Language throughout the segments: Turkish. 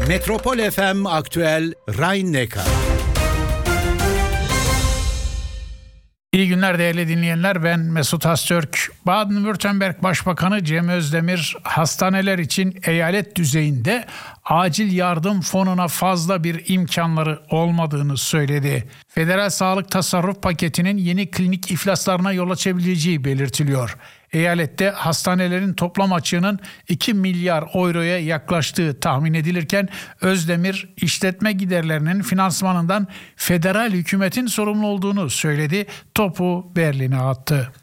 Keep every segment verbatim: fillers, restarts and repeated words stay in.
Metropol F M Aktüel Rhein-Neckar. İyi günler değerli dinleyenler, ben Mesut Öztürk. Baden-Württemberg Başbakanı Cem Özdemir, hastaneler için eyalet düzeyinde acil yardım fonuna fazla bir imkanları olmadığını söyledi. Federal Sağlık Tasarruf Paketi'nin yeni klinik iflaslarına yol açabileceği belirtiliyor. Eyalette hastanelerin toplam açığının iki milyar euroya yaklaştığı tahmin edilirken Özdemir işletme giderlerinin finansmanından federal hükümetin sorumlu olduğunu söyledi. Topu Berlin'e attı.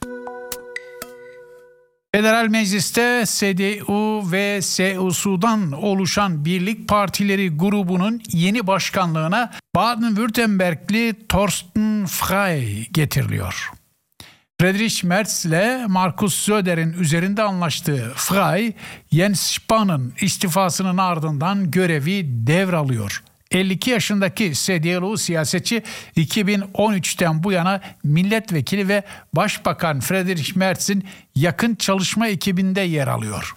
Federal Meclis'te C D U ve C U S'dan oluşan Birlik Partileri grubunun yeni başkanlığına Baden-Württembergli Thorsten Frey getiriliyor. Friedrich Merz ile Markus Söder'in üzerinde anlaştığı Frey, Jens Spahn'ın istifasının ardından görevi devralıyor. elli iki yaşındaki C D U'lu siyasetçi iki bin on üçten bu yana milletvekili ve Başbakan Friedrich Merz'in yakın çalışma ekibinde yer alıyor.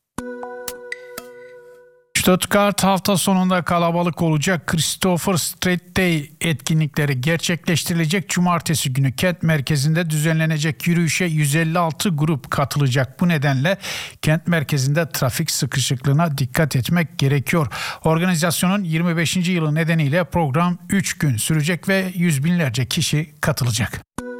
Stuttgart hafta sonunda kalabalık olacak Christopher Street Day etkinlikleri gerçekleştirilecek. Cumartesi günü kent merkezinde düzenlenecek yürüyüşe yüz elli altı grup katılacak. Bu nedenle kent merkezinde trafik sıkışıklığına dikkat etmek gerekiyor. Organizasyonun yirmi beşinci yılı nedeniyle program üç gün sürecek ve yüz binlerce kişi katılacak.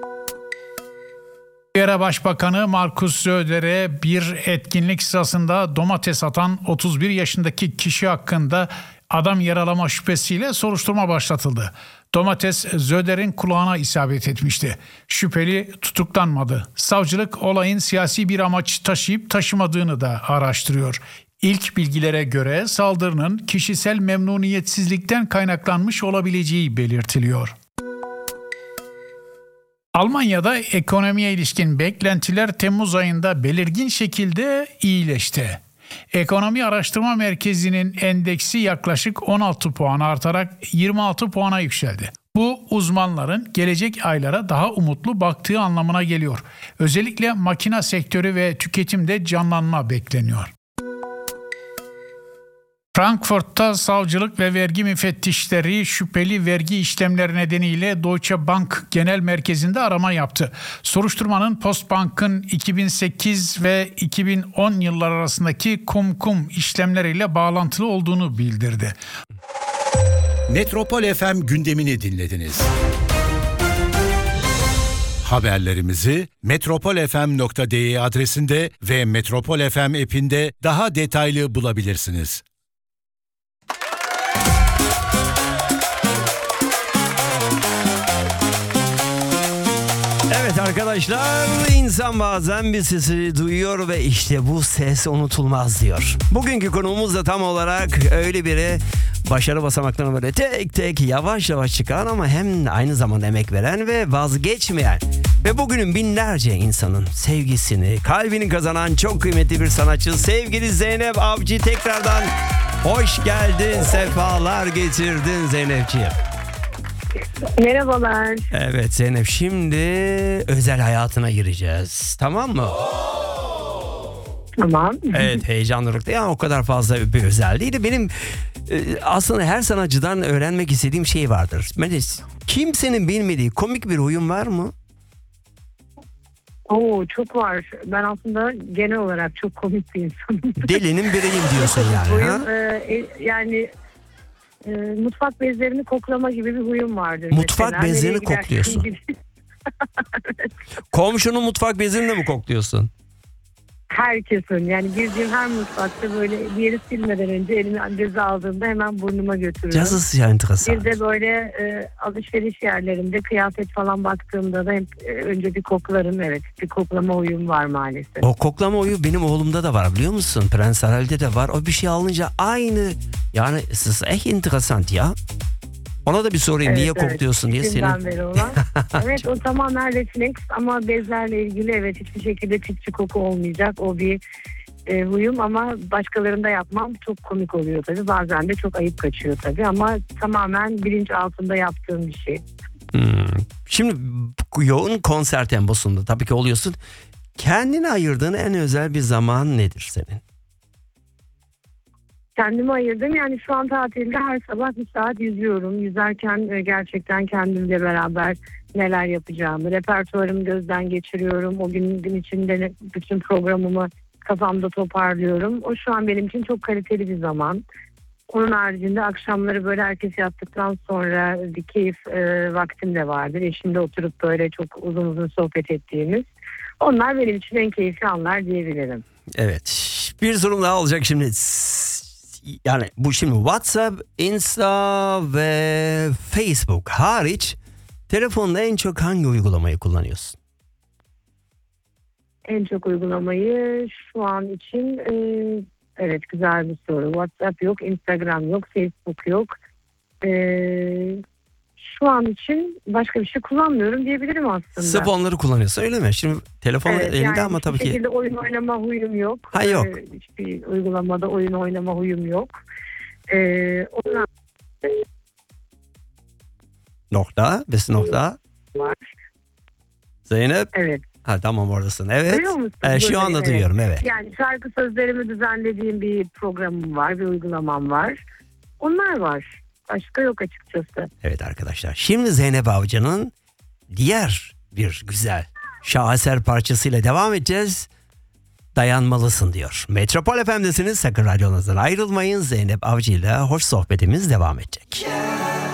Bavyera Başbakanı Markus Söder'e bir etkinlik sırasında domates atan otuz bir yaşındaki kişi hakkında adam yaralama şüphesiyle soruşturma başlatıldı. Domates Söder'in kulağına isabet etmişti. Şüpheli tutuklanmadı. Savcılık olayın siyasi bir amaç taşıyıp taşımadığını da araştırıyor. İlk bilgilere göre saldırının kişisel memnuniyetsizlikten kaynaklanmış olabileceği belirtiliyor. Almanya'da ekonomiye ilişkin beklentiler Temmuz ayında belirgin şekilde iyileşti. Ekonomi Araştırma Merkezi'nin endeksi yaklaşık on altı puan artarak yirmi altı puana yükseldi. Bu uzmanların gelecek aylara daha umutlu baktığı anlamına geliyor. Özellikle makina sektörü ve tüketimde canlanma bekleniyor. Frankfurt'ta savcılık ve vergi müfettişleri şüpheli vergi işlemleri nedeniyle Deutsche Bank Genel Merkezi'nde arama yaptı. Soruşturmanın Postbank'ın iki bin sekiz ve iki bin on yıllar arasındaki kum-kum işlemleriyle bağlantılı olduğunu bildirdi. Metropol F M gündemini dinlediniz. Haberlerimizi metropol f m nokta d e adresinde ve Metropol F M app'inde daha detaylı bulabilirsiniz. Evet arkadaşlar, insan bazen bir sesi duyuyor ve işte bu ses unutulmaz diyor. Bugünkü konuğumuz da tam olarak öyle biri, başarı basamaklarına böyle tek tek yavaş yavaş çıkan ama hem aynı zamanda emek veren ve vazgeçmeyen ve bugünün binlerce insanın sevgisini, kalbini kazanan çok kıymetli bir sanatçı sevgili Zeynep Avcı. Tekrardan hoş geldin, sefalar getirdin Zeynepciğim. Merhabalar. Evet Zeynep, şimdi özel hayatına gireceğiz, tamam mı? Tamam. Evet, heyecanlılıkta yani o kadar fazla bir özel değil de benim e, aslında her sanatçıdan öğrenmek istediğim şey vardır. Melis, kimsenin bilmediği komik bir huyun var mı? Oo, çok var. Ben aslında genel olarak çok komik bir insanım. Delinin biriyim diyorsun yani. Huyum, ha? e, yani e, mutfak bezlerini koklama gibi bir huyum vardır. Mutfak mesela. bezlerini Nereye kokluyorsun. gidersin? Evet. Komşunun mutfak bezini de mi kokluyorsun? Herkesin, yani girdiğim her mutfakta böyle bir yeri silmeden önce elime bezi aldığımda hemen burnuma götürüyorum. Yazısı ya, enteresan. Bir de böyle e, alışveriş yerlerinde kıyafet falan baktığımda da hep e, önce bir koklarım. Evet, bir koklama huyum var maalesef. O koklama huyu benim oğlumda da var, biliyor musun? Prens Haral'de de var. O bir şey alınca aynı, yani es ist echt interessant ya. Ona da bir sorayım, Evet, niye evet. kokluyorsun diye İçimden senin. beri olan. Evet, o tamamen refleks ama bezlerle ilgili evet hiçbir şekilde tipçi koku olmayacak. O bir e, huyum ama başkalarında yapmam çok komik oluyor tabii. Bazen de çok ayıp kaçıyor tabii ama tamamen bilinç altında yaptığım bir şey. Hmm. Şimdi yoğun konser temposunda tabii ki oluyorsun. Kendine ayırdığın en özel bir zaman nedir senin? Kendime ayırdım. Yani şu an tatilde her sabah bir saat yüzüyorum. Yüzerken e, gerçekten kendimle beraber neler yapacağımı, repertuarımı gözden geçiriyorum. O gün, gün içinde ne- bütün programımı kafamda toparlıyorum. O şu an benim için çok kaliteli bir zaman. Onun haricinde akşamları böyle herkes yattıktan sonra bir keyif e, vaktim de vardır. Eşimle oturup böyle çok uzun uzun sohbet ettiğimiz. Onlar benim için en keyifli anlar diyebilirim. Evet. Bir sorum daha olacak şimdi. Yani bu şimdi WhatsApp, Insta ve Facebook hariç telefonda en çok hangi uygulamayı kullanıyorsun? En çok uygulamayı şu an için e, evet güzel bir soru. WhatsApp yok, Instagram yok, Facebook yok. E, şu an için başka bir şey kullanmıyorum diyebilirim aslında. Sırf onları kullanıyorsun öyle mi? Şimdi telefon Evet, elinde yani ama tabii hiçbir ki. şekilde oyun oynama huyum yok. Ha, yok. E, hiçbir uygulamada oyun oynama huyum yok. E, onlar Nokta. Besi nokta. var. Zeynep. Evet. Ha tamam oradasın. Evet. Duyuyor musun? Ee, şu Böyle, anda evet. duyuyorum evet. Yani şarkı sözlerimi düzenlediğim bir programım var, bir uygulamam var. Onlar var. Başka yok açıkçası. Evet arkadaşlar. Şimdi Zeynep Avcı'nın diğer bir güzel şaheser parçasıyla devam edeceğiz. Dayanmalısın diyor. Metropol F M'desiniz. Sakın radyonuzdan ayrılmayın. Zeynep Avcı ile hoş sohbetimiz devam edecek.